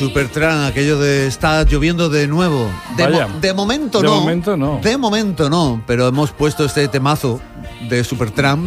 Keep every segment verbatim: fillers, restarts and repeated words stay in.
Supertram, aquello de está lloviendo de nuevo. De, mo- de momento de no. momento no. De momento no, pero hemos puesto este temazo de Supertram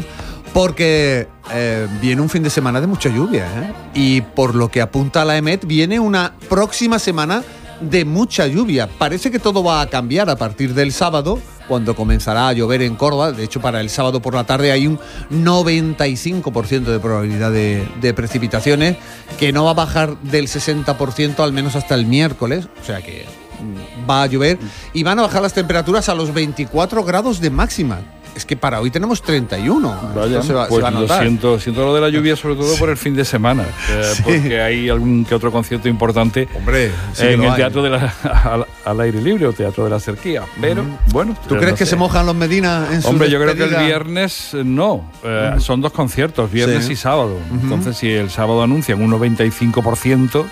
porque eh, viene un fin de semana de mucha lluvia, ¿eh? Y por lo que apunta la EMET, viene una próxima semana de mucha lluvia. Parece que todo va a cambiar a partir del sábado, cuando comenzará a llover en Córdoba. De hecho, para el sábado por la tarde hay un noventa y cinco por ciento de probabilidad de, de precipitaciones, que no va a bajar del sesenta por ciento al menos hasta el miércoles. O sea que va a llover y van a bajar las temperaturas a los veinticuatro grados de máxima. Es que para hoy tenemos treinta y uno. Vaya, se va, pues se va a notar. Lo siento, siento lo de la lluvia, sobre todo por el fin de semana, eh, Sí. porque hay algún que otro concierto importante Hombre, sí que en lo el hay. teatro de la, al, al aire libre o teatro de la Cerquía. Pero Mm. bueno, ¿Tú eh, crees no que sé. se mojan los Medina en su Hombre, yo creo que el despedida? viernes eh, no. Eh, Son dos conciertos, viernes Sí. y sábado. Entonces, si el sábado anuncian un noventa y cinco por ciento,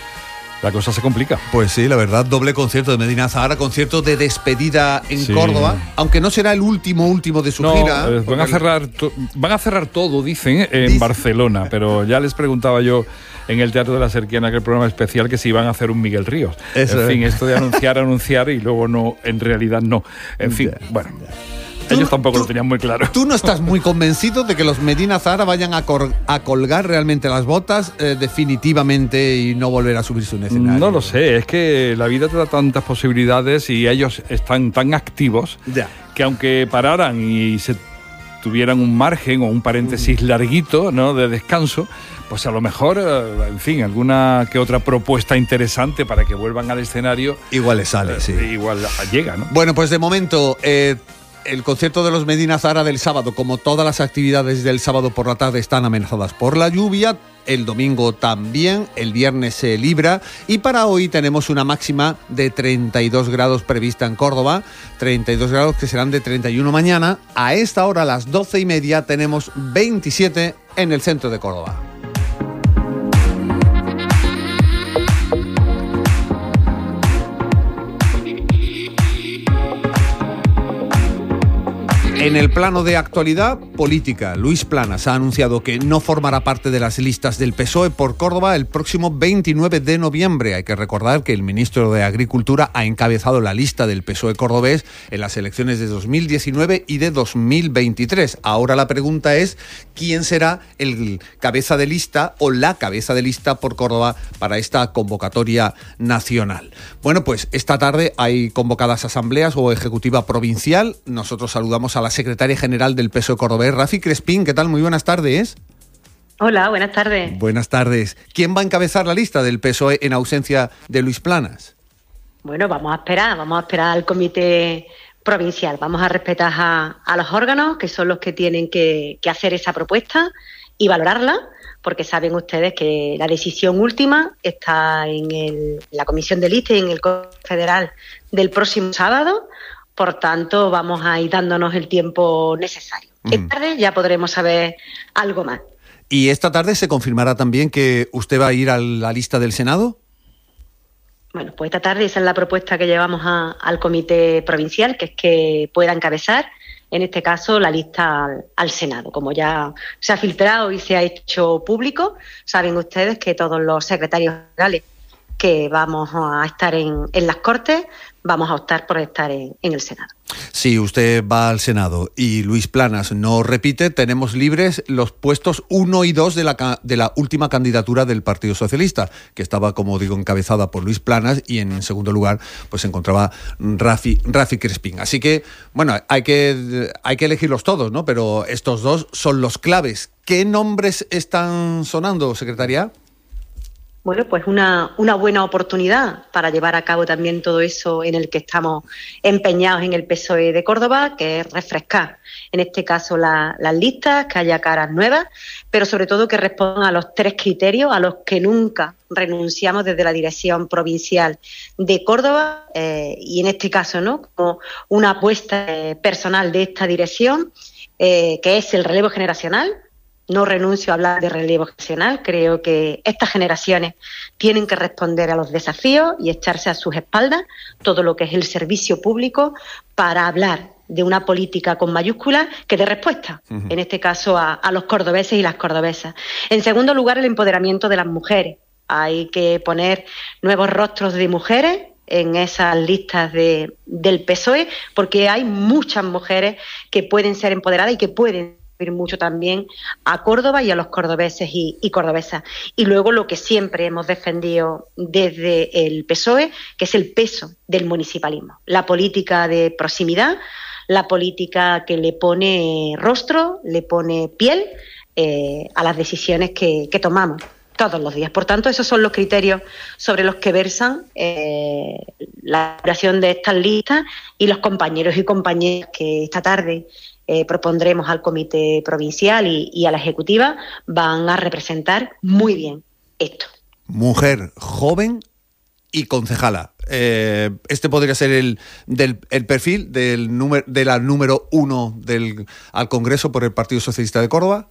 la cosa se complica. Pues sí, la verdad, doble concierto de Medina Zahara, concierto de despedida en Sí. Córdoba, aunque no será el último último de su No, gira. eh, van a cerrar to- van a cerrar todo, dicen, en Dice- Barcelona, pero ya les preguntaba yo en el Teatro de la Cerquía, en aquel programa especial, que si iban a hacer un Miguel Ríos. Eso en fin, es. esto de anunciar, anunciar y luego no, en realidad no. En fin, Ya, bueno, Tú- ellos tampoco tú- lo tenían muy claro. ¿Tú no estás muy convencido de que los Medina Zahara vayan a, cor- a colgar realmente las botas eh, definitivamente y no volver a subirse a un escenario? No lo sé, es que la vida te da tantas posibilidades y ellos están tan activos Ya. que aunque pararan y se tuvieran un margen o un paréntesis larguito, ¿no?, de descanso, pues a lo mejor, eh, en fin, alguna que otra propuesta interesante para que vuelvan al escenario, Igual le sale, eh, sí. igual llega, ¿no? Bueno, pues de momento, eh, el concierto de los Medina Zahara del sábado, como todas las actividades del sábado por la tarde, están amenazadas por la lluvia. El domingo también, el viernes se libra y para hoy tenemos una máxima de treinta y dos grados prevista en Córdoba, treinta y dos grados que serán de treinta y uno mañana. A esta hora, a las doce y media, tenemos veintisiete en el centro de Córdoba. En el plano de actualidad política, Luis Planas ha anunciado que no formará parte de las listas del P S O E por Córdoba el próximo veintinueve de noviembre. Hay que recordar que el ministro de Agricultura ha encabezado la lista del P S O E cordobés en las elecciones de dos mil diecinueve y de dos mil veintitrés. Ahora la pregunta es quién será el cabeza de lista o la cabeza de lista por Córdoba para esta convocatoria nacional. Bueno, pues esta tarde hay convocadas asambleas o ejecutiva provincial. Nosotros saludamos a la secretaria general del P S O E cordobés, Rafi Crespín. ¿Qué tal? Muy buenas tardes. Hola, buenas tardes. Buenas tardes. ¿Quién va a encabezar la lista del P S O E en ausencia de Luis Planas? Bueno, vamos a esperar, vamos a esperar al comité provincial. Vamos a respetar a, a los órganos, que son los que tienen que, que hacer esa propuesta y valorarla, porque saben ustedes que la decisión última está en, el, en la comisión de lista y en el Consejo Federal del próximo sábado. Por tanto, vamos a ir dándonos el tiempo necesario. Mm. Esta tarde ya podremos saber algo más. ¿Y esta tarde se confirmará también que usted va a ir a la lista del Senado? Bueno, pues esta tarde esa es la propuesta que llevamos a, al comité provincial, que es que pueda encabezar, en este caso, la lista al, al Senado. Como ya se ha filtrado y se ha hecho público, saben ustedes que todos los secretarios generales que vamos a estar en, en las Cortes, vamos a optar por estar en, en el Senado. Si usted va al Senado y Luis Planas no repite, tenemos libres los puestos uno y dos de la, de la última candidatura del Partido Socialista, que estaba, como digo, encabezada por Luis Planas, y en segundo lugar pues se encontraba Rafi, Rafi Crespín. Así que, bueno, hay que, hay que elegirlos todos, ¿no? Pero estos dos son los claves. ¿Qué nombres están sonando, secretaria? Bueno, pues una, una buena oportunidad para llevar a cabo también todo eso en el que estamos empeñados en el P S O E de Córdoba, que es refrescar, en este caso, la, las listas, que haya caras nuevas, pero sobre todo que respondan a los tres criterios a los que nunca renunciamos desde la dirección provincial de Córdoba, eh, y en este caso, ¿no?, como una apuesta eh, personal de esta dirección, eh, que es el relevo generacional. No renuncio a hablar de relevo generacional. Creo que estas generaciones tienen que responder a los desafíos y echarse a sus espaldas todo lo que es el servicio público para hablar de una política con mayúsculas que dé respuesta, uh-huh. en este caso a, a los cordobeses y las cordobesas. En segundo lugar, el empoderamiento de las mujeres. hay que poner nuevos rostros de mujeres en esas listas de, del P S O E, porque hay muchas mujeres que pueden ser empoderadas y que pueden servir mucho también a Córdoba y a los cordobeses y, y cordobesas. Y luego lo que siempre hemos defendido desde el P S O E, que es el peso del municipalismo, la política de proximidad, la política que le pone rostro, le pone piel eh, a las decisiones que, que tomamos todos los días. Por tanto, esos son los criterios sobre los que versan eh, la elaboración de estas listas y los compañeros y compañeras que esta tarde eh, propondremos al Comité Provincial y, y a la Ejecutiva van a representar muy bien esto. Mujer joven y concejala. Eh, este podría ser el, del, el perfil del número, de la número uno del, al Congreso por el Partido Socialista de Córdoba.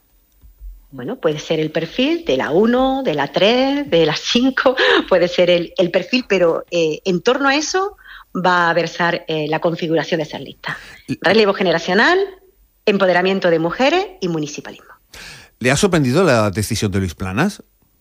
Bueno, puede ser el perfil de la uno, de la tres, de la cinco, puede ser el, el perfil, pero eh, en torno a eso va a versar eh, la configuración de esas listas. Relevo generacional, empoderamiento de mujeres y municipalismo. ¿Le ha sorprendido la decisión de Luis Planas?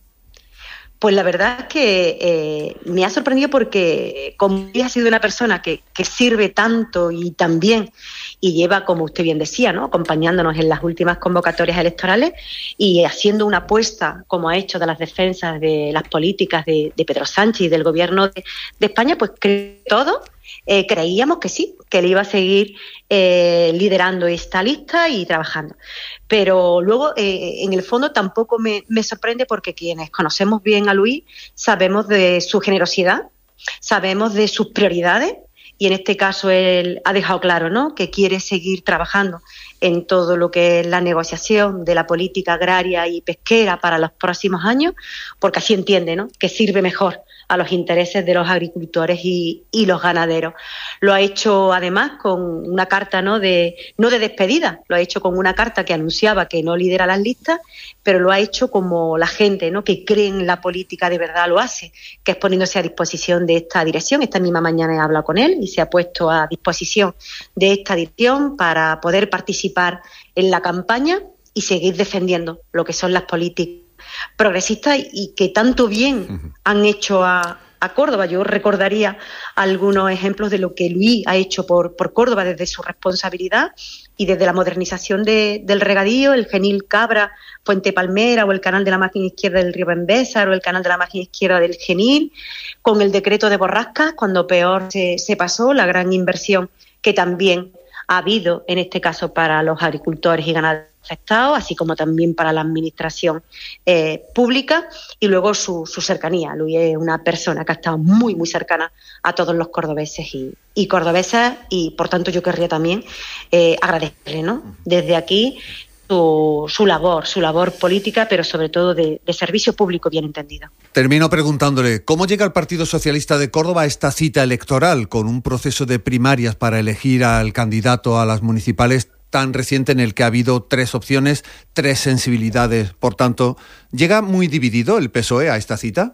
Pues la verdad es que eh, me ha sorprendido porque como ha sido una persona que, que sirve tanto y tan bien y lleva, como usted bien decía, ¿no?, acompañándonos en las últimas convocatorias electorales y haciendo una apuesta, como ha hecho, de las defensas de las políticas de, de Pedro Sánchez y del gobierno de, de España, pues creo que todos eh, creíamos que sí, que él iba a seguir eh, liderando esta lista y trabajando. Pero luego, eh, en el fondo, tampoco me, me sorprende porque quienes conocemos bien a Luis sabemos de su generosidad, sabemos de sus prioridades y en este caso él ha dejado claro, ¿no?, que quiere seguir trabajando en todo lo que es la negociación de la política agraria y pesquera para los próximos años, porque así entiende, ¿no?, que sirve mejor a los intereses de los agricultores y, y los ganaderos. Lo ha hecho además con una carta no de no de despedida, lo ha hecho con una carta que anunciaba que no lidera las listas, pero lo ha hecho como la gente, ¿no?, que cree en la política de verdad lo hace, que es poniéndose a disposición de esta dirección. Esta misma mañana he hablado con él y se ha puesto a disposición de esta dirección para poder participar en la campaña y seguir defendiendo lo que son las políticas progresistas y que tanto bien han hecho a, a Córdoba. Yo recordaría algunos ejemplos de lo que Luis ha hecho por, por Córdoba desde su responsabilidad y desde la modernización de, del regadío, el Genil Cabra, Puente Palmera o el canal de la máquina izquierda del río Benbésar o el canal de la máquina izquierda del Genil, con el decreto de Borrascas, cuando peor se, se pasó, la gran inversión que también ha habido en este caso para los agricultores y ganaderos afectados, así como también para la administración eh, pública, y luego su, su cercanía. Luis es una persona que ha estado muy, muy cercana a todos los cordobeses y, y cordobesas, y por tanto yo querría también eh, agradecerle, ¿no?, desde aquí su, su labor, su labor política, pero sobre todo de, de servicio público bien entendido. Termino preguntándole, ¿cómo llega el Partido Socialista de Córdoba a esta cita electoral con un proceso de primarias para elegir al candidato a las municipales tan reciente en el que ha habido tres opciones, tres sensibilidades? Por tanto, ¿llega muy dividido el P S O E a esta cita?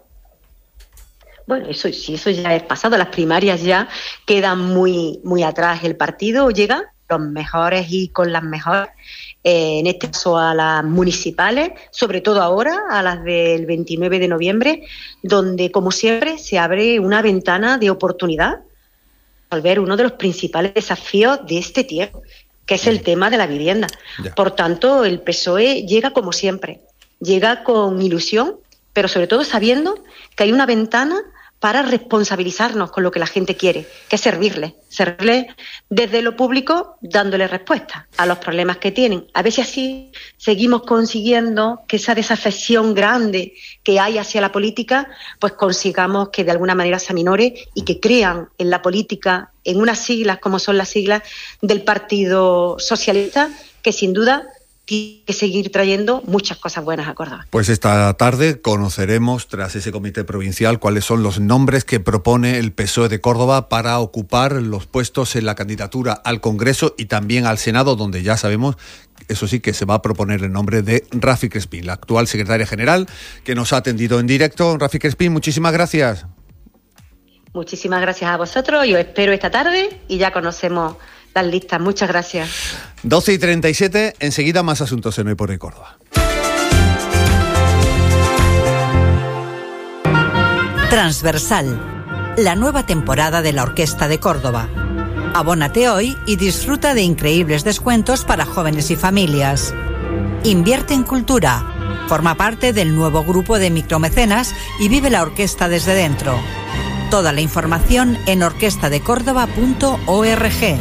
Bueno, eso sí, eso ya es pasado. Las primarias ya quedan muy, muy atrás. El partido llega los mejores y con las mejores, eh, en este caso a las municipales, sobre todo ahora a las del veintinueve de noviembre, donde, como siempre, se abre una ventana de oportunidad para resolver uno de los principales desafíos de este tiempo, que es el tema de la vivienda. Ya. Por tanto, el P S O E llega como siempre, llega con ilusión, pero sobre todo sabiendo que hay una ventana para responsabilizarnos con lo que la gente quiere, que es servirle, servirle desde lo público, dándole respuesta a los problemas que tienen. A ver si así seguimos consiguiendo que esa desafección grande que hay hacia la política, pues consigamos que de alguna manera se aminore y que crean en la política, en unas siglas como son las siglas del Partido Socialista, que sin duda tiene que seguir trayendo muchas cosas buenas a Córdoba. Pues esta tarde conoceremos, tras ese comité provincial, cuáles son los nombres que propone el P S O E de Córdoba para ocupar los puestos en la candidatura al Congreso y también al Senado, donde ya sabemos, eso sí, que se va a proponer el nombre de Rafi Crespín, la actual secretaria general, que nos ha atendido en directo. Rafi Crespín, muchísimas gracias. Muchísimas gracias a vosotros. Yo espero esta tarde y ya conocemos las listas. Muchas gracias. doce y treinta y siete, enseguida más asuntos en Hoy por Hoy Córdoba. Transversal, la nueva temporada de la Orquesta de Córdoba. Abónate hoy y disfruta de increíbles descuentos para jóvenes y familias. Invierte en cultura. Forma parte del nuevo grupo de micromecenas y vive la orquesta desde dentro. Toda la información en orquesta de córdoba punto org.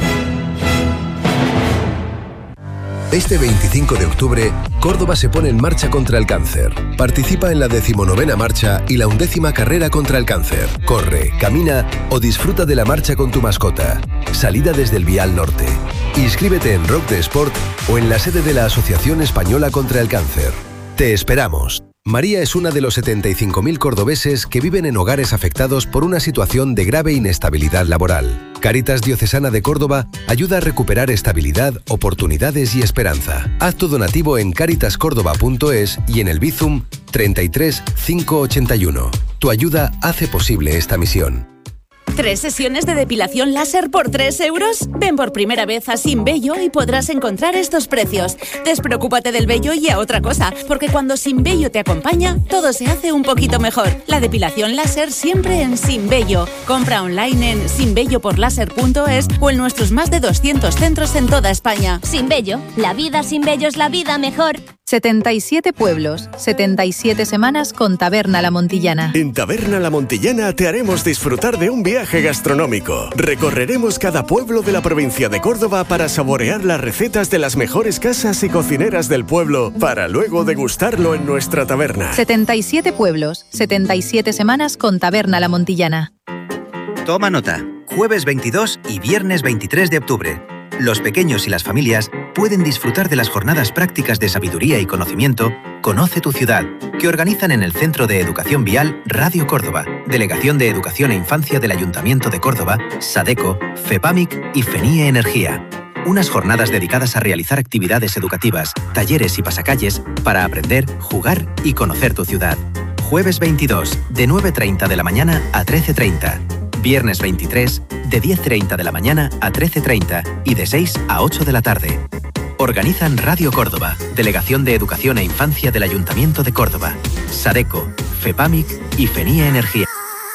Este veinticinco de octubre, Córdoba se pone en marcha contra el cáncer. Participa en la decimonovena marcha y la undécima carrera contra el cáncer. Corre, camina o disfruta de la marcha con tu mascota. Salida desde el Vial Norte. Inscríbete en Rock de Sport o en la sede de la Asociación Española contra el Cáncer. Te esperamos. María es una de los setenta y cinco mil cordobeses que viven en hogares afectados por una situación de grave inestabilidad laboral. Cáritas Diocesana de Córdoba ayuda a recuperar estabilidad, oportunidades y esperanza. Haz tu donativo en caritas córdoba punto es y en el Bizum treinta y tres cinco ochenta y uno. Tu ayuda hace posible esta misión. ¿Tres sesiones de depilación láser por tres euros? Ven por primera vez a Sin Vello y podrás encontrar estos precios. Despreocúpate del vello y a otra cosa, porque cuando Sin Vello te acompaña, todo se hace un poquito mejor. La depilación láser siempre en Sin Vello. Compra online en sin vello por láser punto es o en nuestros más de doscientos centros en toda España. Sin Vello, la vida sin vello es la vida mejor. setenta y siete pueblos, setenta y siete semanas con Taberna La Montillana. En Taberna La Montillana te haremos disfrutar de un viaje gastronómico. Recorreremos cada pueblo de la provincia de Córdoba para saborear las recetas de las mejores casas y cocineras del pueblo, para luego degustarlo en nuestra taberna. setenta y siete pueblos, setenta y siete semanas con Taberna La Montillana. Toma nota. Jueves veintidós y viernes veintitrés de octubre. Los pequeños y las familias pueden disfrutar de las jornadas prácticas de sabiduría y conocimiento Conoce tu ciudad, que organizan en el Centro de Educación Vial Radio Córdoba, Delegación de Educación e Infancia del Ayuntamiento de Córdoba, SADECO, FEPAMIC y FENIE Energía. Unas jornadas dedicadas a realizar actividades educativas, talleres y pasacalles para aprender, jugar y conocer tu ciudad. Jueves veintidós, de nueve treinta de la mañana a trece treinta. Viernes veintitrés, de diez treinta de la mañana a trece treinta y de seis a ocho de la tarde. Organizan Radio Córdoba, Delegación de Educación e Infancia del Ayuntamiento de Córdoba, SADECO, FEPAMIC y FENIE Energía.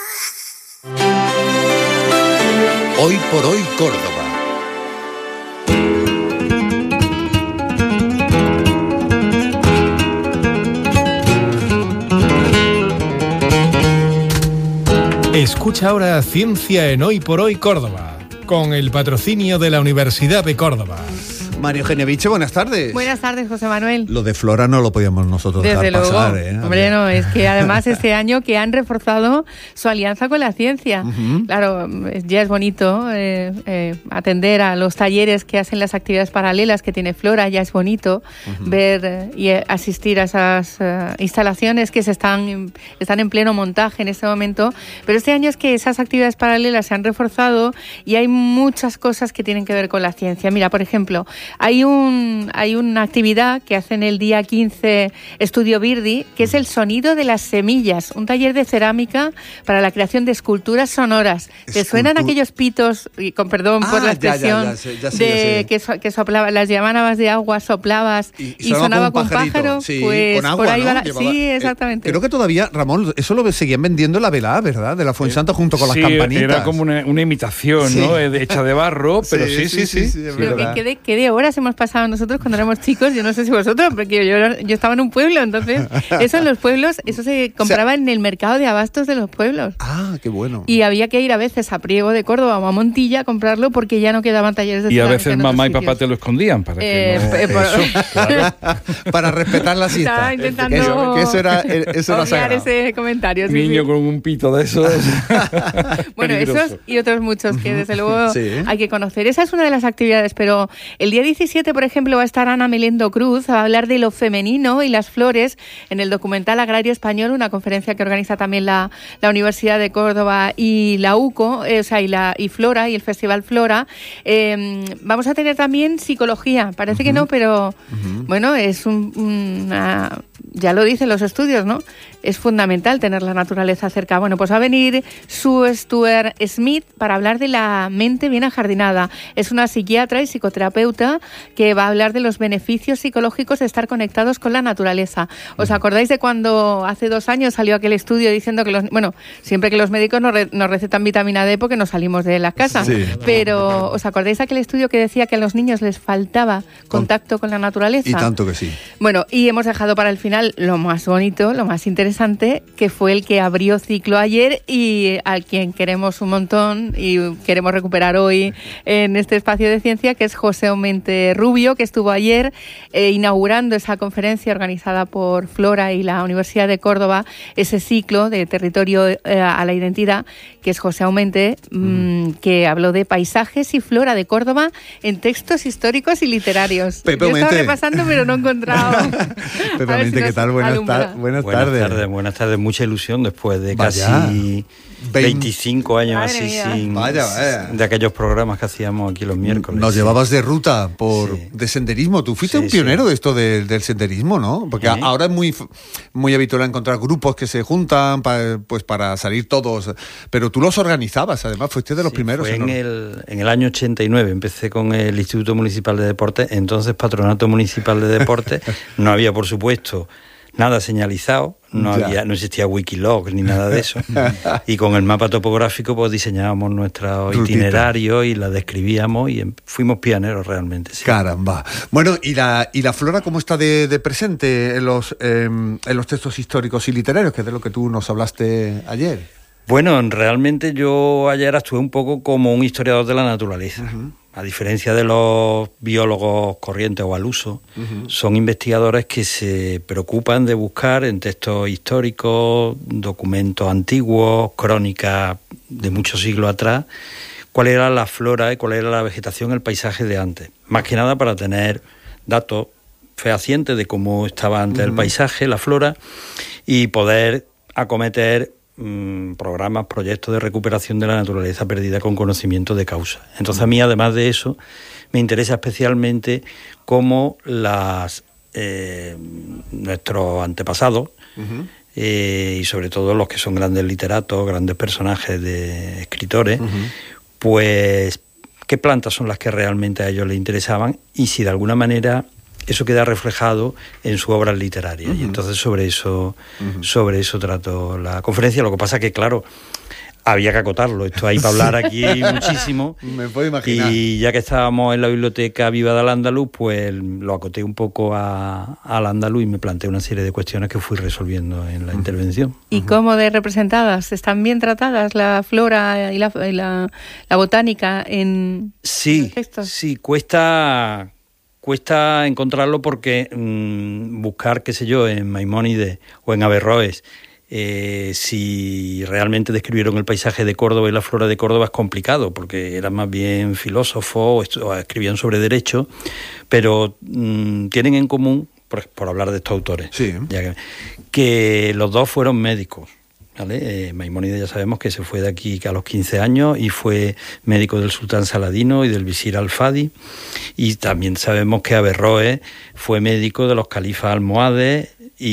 Hoy por hoy Córdoba. Escucha ahora Ciencia en Hoy por Hoy Córdoba, con el patrocinio de la Universidad de Córdoba. María Eugenia Biche, buenas tardes. Buenas tardes, José Manuel. Lo de Flora no lo podíamos nosotros Desde dejar luego. pasar. ¿eh? Hombre, no, es que además este año que han reforzado su alianza con la ciencia. Uh-huh. Claro, ya es bonito eh, eh, atender a los talleres que hacen las actividades paralelas que tiene Flora, ya es bonito uh-huh. ver eh, y asistir a esas uh, instalaciones que se están, están en pleno montaje en este momento. Pero este año es que esas actividades paralelas se han reforzado y hay muchas cosas que tienen que ver con la ciencia. Mira, por ejemplo, Hay un hay una actividad que hacen el día quince Estudio Birdi, que es el sonido de las semillas, un taller de cerámica para la creación de esculturas sonoras. ¿Te Escultu- suenan aquellos pitos, y con perdón ah, por la expresión, ya, ya, ya sé, ya sé, de ya sé. Que, so, que soplaba, las llamabas de agua, soplabas y, y, y sonaba con pájaro? Sí, pues con agua, por ahí ¿no? va la, Llevaba, sí, exactamente. Eh, creo que todavía, Ramón, eso lo seguían vendiendo en la velada, ¿verdad? De la Fuensanta sí, junto con sí, las campanitas. Era como una, una imitación, sí. ¿no? Hecha de barro, pero sí, sí, sí. sí, sí, sí, sí pero que, que, de, que de horas hemos pasado nosotros cuando éramos chicos, yo no sé si vosotros, porque yo, yo estaba en un pueblo, entonces eso en los pueblos, eso se compraba o sea, en el mercado de abastos de los pueblos. Ah, qué bueno. Y había que ir a veces a Priego de Córdoba o a Montilla a comprarlo porque ya no quedaban talleres de cerámica. Y a veces mamá y sitios. papá te lo escondían para que eh, no... eh, por... eso, claro. Para respetar la siesta. Estaba intentando eso, que eso era, eso era sagrado. ese comentario. Sí, Niño sí. con un pito de esos. Bueno, esos y otros muchos que desde luego sí. hay que conocer. Esa es una de las actividades, pero el día diecisiete, por ejemplo, va a estar Ana Melendo Cruz a hablar de lo femenino y las flores en el documental Agrario Español, una conferencia que organiza también la, la Universidad de Córdoba y la UCO, eh, o sea, y, la, y Flora y el Festival Flora. Eh, vamos a tener también psicología, parece uh-huh. que no, pero uh-huh. bueno, es un, una, ya lo dicen los estudios, ¿no? Es fundamental tener la naturaleza cerca. Bueno, pues va a venir Sue Stuart Smith para hablar de la mente bien ajardinada. Es una psiquiatra y psicoterapeuta que va a hablar de los beneficios psicológicos de estar conectados con la naturaleza. ¿Os acordáis de cuando hace dos años salió aquel estudio diciendo que los... Bueno, siempre que los médicos nos, re, nos recetan vitamina D porque nos salimos de la casa. Sí. Pero ¿os acordáis de aquel estudio que decía que a los niños les faltaba contacto con, con la naturaleza? Y tanto que sí. Bueno, y hemos dejado para el final lo más bonito, lo más interesante, que fue el que abrió ciclo ayer y al quien queremos un montón y queremos recuperar hoy en este espacio de ciencia, que es José Aumente Rubio, que estuvo ayer eh, inaugurando esa conferencia organizada por Flora y la Universidad de Córdoba, ese ciclo de territorio eh, a la identidad, que es José Aumente, mmm, que habló de paisajes y flora de Córdoba en textos históricos y literarios. Pepe Yo estaba repasando, pero no he encontrado. Pepe Aumente, si ¿qué tal? Buenas, tar buenas, buenas tardes. tardes. Buenas tardes, mucha ilusión después de Vaya. casi veinticinco años Madre así sin, vaya, vaya. de aquellos programas que hacíamos aquí los miércoles. Nos sí. llevabas de ruta por sí. de senderismo. Tú fuiste sí, un pionero sí. de esto de, del senderismo, ¿no? Porque ¿Eh? ahora es muy muy habitual encontrar grupos que se juntan pa, pues para salir todos, pero tú los organizabas, además fuiste de los sí, primeros. Fue en, el, en el año ochenta y nueve, empecé con el Instituto Municipal de Deportes, entonces Patronato Municipal de Deportes. No había, por supuesto, nada señalizado, no había, no existía Wikiloc ni nada de eso. Y con el mapa topográfico pues diseñábamos nuestro Rutita. itinerario y la describíamos y fuimos pioneros realmente. Sí. Caramba. Bueno, ¿y la y la flora cómo está de, de presente en los eh, en los textos históricos y literarios, que es de lo que tú nos hablaste ayer? Bueno, realmente yo ayer actué un poco como un historiador de la naturaleza. Uh-huh. A diferencia de los biólogos corrientes o al uso, uh-huh. son investigadores que se preocupan de buscar en textos históricos, documentos antiguos, crónicas de muchos siglos atrás, cuál era la flora y cuál era la vegetación, el paisaje de antes. Más que nada para tener datos fehacientes de cómo estaba antes uh-huh. el paisaje, la flora, y poder acometer programas, proyectos de recuperación de la naturaleza perdida con conocimiento de causa. Entonces a mí, además de eso, me interesa especialmente cómo las eh, nuestros antepasados uh-huh. eh, y sobre todo los que son grandes literatos, grandes personajes de escritores, uh-huh. pues qué plantas son las que realmente a ellos les interesaban y si de alguna manera eso queda reflejado en su obra literaria. Uh-huh. Y entonces sobre eso uh-huh. sobre eso trato la conferencia. Lo que pasa que, claro, había que acotarlo. Esto hay para hablar aquí muchísimo. Me puedo imaginar. Y ya que estábamos en la Biblioteca Viva del Andaluz, pues lo acoté un poco a, al andaluz y me planteé una serie de cuestiones que fui resolviendo en la uh-huh. intervención. ¿Y uh-huh. cómo de representadas? ¿Están bien tratadas la flora y la, y la, la botánica en sí, los textos? Sí, cuesta... Cuesta encontrarlo porque mmm, buscar, qué sé yo, en Maimónides o en Averroes, eh, si realmente describieron el paisaje de Córdoba y la flora de Córdoba es complicado, porque eran más bien filósofos o, o escribían sobre derecho, pero mmm, tienen en común, por, por hablar de estos autores, sí. ya que, que los dos fueron médicos. ¿Vale? Eh, Maimónides ya sabemos que se fue de aquí a los quince años y fue médico del sultán Saladino y del visir Al-Fadi, y también sabemos que Averroes fue médico de los califas almohades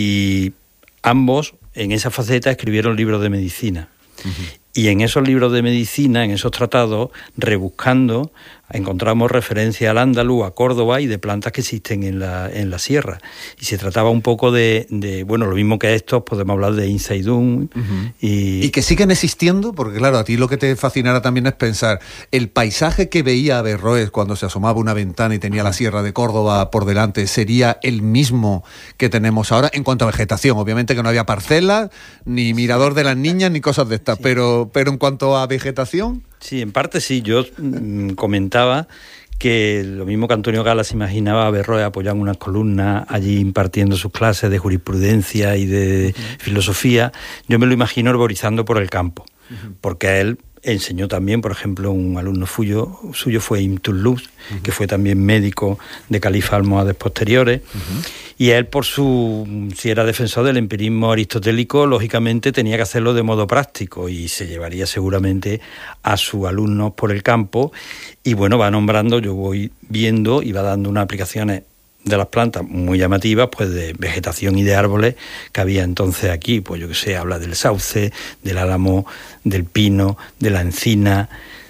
y ambos en esa faceta escribieron libros de medicina. Uh-huh. Y en esos libros de medicina, en esos tratados, rebuscando, encontramos referencia al andaluz, a Córdoba y de plantas que existen en la, en la sierra. Y se trataba un poco de, de bueno, lo mismo que estos, podemos hablar de Insaidún. Uh-huh. y... y que siguen existiendo, porque claro, a ti lo que te fascinará también es pensar, el paisaje que veía Averroes cuando se asomaba una ventana y tenía la sierra de Córdoba por delante, ¿sería el mismo que tenemos ahora? En cuanto a vegetación, obviamente que no había parcelas, ni mirador de las niñas, ni cosas de estas, sí. pero, pero en cuanto a vegetación... Sí, en parte sí. Yo mmm, comentaba que lo mismo que Antonio Gala se imaginaba a Averroes apoyando unas columnas allí impartiendo sus clases de jurisprudencia y de uh-huh. filosofía, yo me lo imagino herborizando por el campo, uh-huh. porque a él enseñó también, por ejemplo, un alumno suyo, suyo fue Ibn Toulouse, uh-huh. que fue también médico de califas almohades posteriores, uh-huh. y él, por su, si era defensor del empirismo aristotélico, lógicamente tenía que hacerlo de modo práctico y se llevaría seguramente a sus alumnos por el campo, y bueno, va nombrando, yo voy viendo y va dando unas aplicaciones de las plantas muy llamativas, pues de vegetación y de árboles que había entonces aquí, pues yo que sé, habla del sauce, del álamo, del pino, de la encina,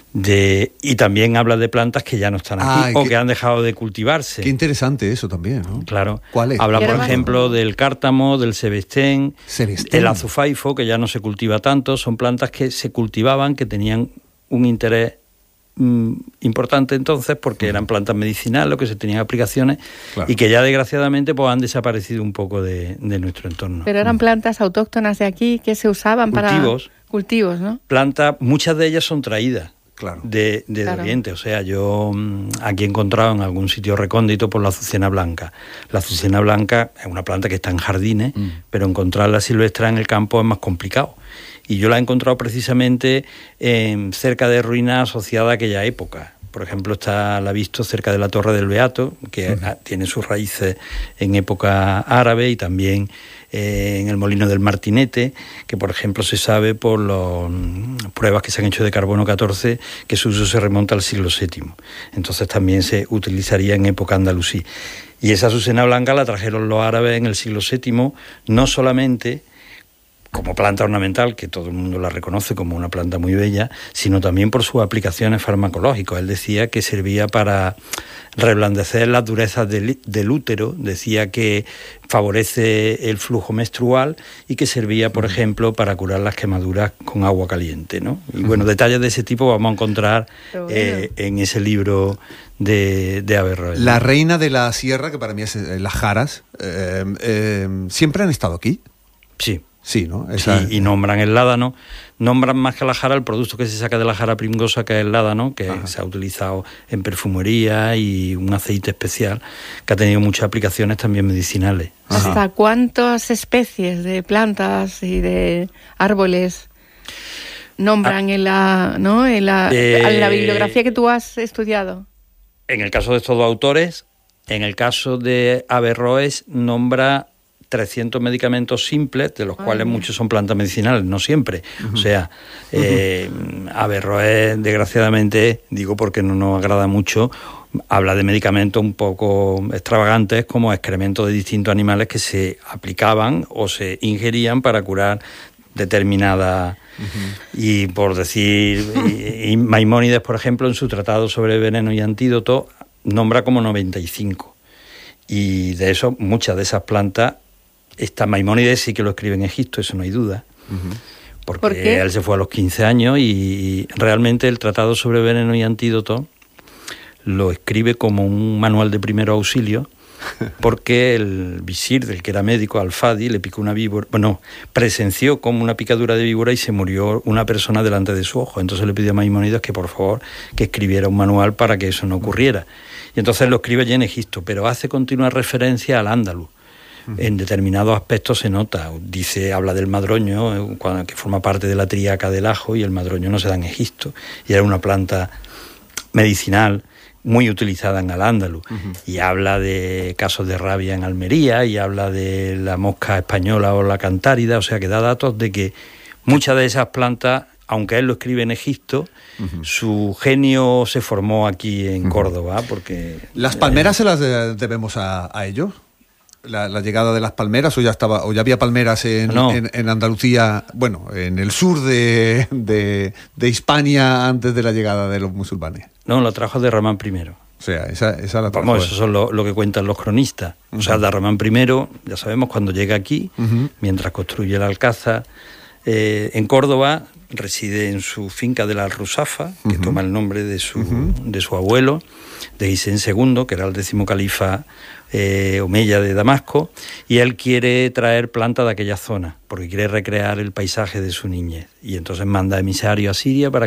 de y también habla de plantas que ya no están aquí ah, o que, que han dejado de cultivarse. Qué interesante eso también, ¿no? Claro. ¿Cuál es? Habla, por ejemplo, del cártamo, del sebestén, sebestén, el azufaifo, que ya no se cultiva tanto. Son plantas que se cultivaban, que tenían un interés mmm, importante entonces, porque uh-huh. eran plantas medicinales, o que se tenían aplicaciones, claro. y que ya desgraciadamente pues han desaparecido un poco de, de nuestro entorno. Pero eran plantas autóctonas de aquí que se usaban cultivos, para cultivos, ¿no? Plantas, muchas de ellas son traídas. Claro. De, de claro. Oriente, o sea, yo aquí he encontrado en algún sitio recóndito por la azucena blanca. La azucena blanca es una planta que está en jardines, mm. pero encontrarla silvestre en el campo es más complicado. Y yo la he encontrado precisamente en, cerca de ruinas asociadas a aquella época. Por ejemplo, está, la he visto cerca de la Torre del Beato, que mm. tiene sus raíces en época árabe, y también eh, en el Molino del Martinete, que por ejemplo se sabe por las pruebas que se han hecho de carbono catorce que su uso se remonta al siglo séptimo. Entonces también se utilizaría en época andalusí. Y esa azucena blanca la trajeron los árabes en el siglo séptimo, no solamente como planta ornamental, que todo el mundo la reconoce como una planta muy bella, sino también por sus aplicaciones farmacológicas. Él decía que servía para reblandecer las durezas del, del útero, decía que favorece el flujo menstrual y que servía, por ejemplo, para curar las quemaduras con agua caliente, ¿no? Y bueno, detalles de ese tipo vamos a encontrar bueno. eh, en ese libro de, de Averroes. La reina de la sierra, que para mí es eh, las jaras, eh, eh, ¿siempre han estado aquí? Sí. Sí, ¿no? Esa... Sí, y nombran el ládano, nombran más que la jara el producto que se saca de la jara pringosa, que es el ládano, que Ajá. se ha utilizado en perfumería, y un aceite especial que ha tenido muchas aplicaciones también medicinales. ¿Hasta Ajá. cuántas especies de plantas y de árboles nombran ah, en la, ¿no? en la, eh, en la bibliografía que tú has estudiado? En el caso de estos dos autores, en el caso de Averroes, nombra trescientos medicamentos simples, de los Ay, cuales bien. muchos son plantas medicinales, no siempre. Uh-huh. O sea, eh, uh-huh. Averroes, desgraciadamente, digo porque no nos agrada mucho, habla de medicamentos un poco extravagantes, como excrementos de distintos animales que se aplicaban o se ingerían para curar determinadas... Uh-huh. Y por decir, y, y Maimónides, por ejemplo, en su tratado sobre veneno y antídoto, nombra como noventa y cinco. Y de eso, muchas de esas plantas, esta Maimónides sí que lo escribe en Egipto, eso no hay duda, uh-huh. porque ¿Por qué? Él se fue a los quince años y realmente el tratado sobre veneno y antídoto lo escribe como un manual de primero auxilio, porque el visir del que era médico, Al-Fadi, le picó una víbora, bueno, presenció como una picadura de víbora y se murió una persona delante de su ojo. Entonces le pidió a Maimónides que por favor que escribiera un manual para que eso no ocurriera. Y entonces lo escribe allí en Egipto, pero hace continua referencia al andaluz. En determinados aspectos se nota, dice, habla del madroño, cuando, que forma parte de la tríaca del ajo, y el madroño no se da en Egipto, y era una planta medicinal muy utilizada en Al-Ándalus, uh-huh. y habla de casos de rabia en Almería, y habla de la mosca española o la cantárida, o sea que da datos de que muchas de esas plantas, aunque él lo escribe en Egipto, uh-huh. su genio se formó aquí en uh-huh. Córdoba, porque... ¿Las palmeras eh, se las de, debemos a, a ellos? La, la llegada de las palmeras, o ya estaba, o ya había palmeras en, no. en, en Andalucía, bueno, en el sur de, de, de Hispania antes de la llegada de los musulmanes. No, la trajo de Ramán I. O sea, esa, esa la trajo. Vamos, eso es lo, lo que cuentan los cronistas. Uh-huh. O sea, de Ramán I, ya sabemos, cuando llega aquí, uh-huh. mientras construye el Alcázar, eh, en Córdoba, reside en su finca de la Rusafa, que uh-huh. toma el nombre de su, uh-huh. de su abuelo, de Hisén segundo, que era el décimo califa eh, omeya de Damasco, y él quiere traer plantas de aquella zona, porque quiere recrear el paisaje de su niñez. Y entonces manda emisarios a Siria para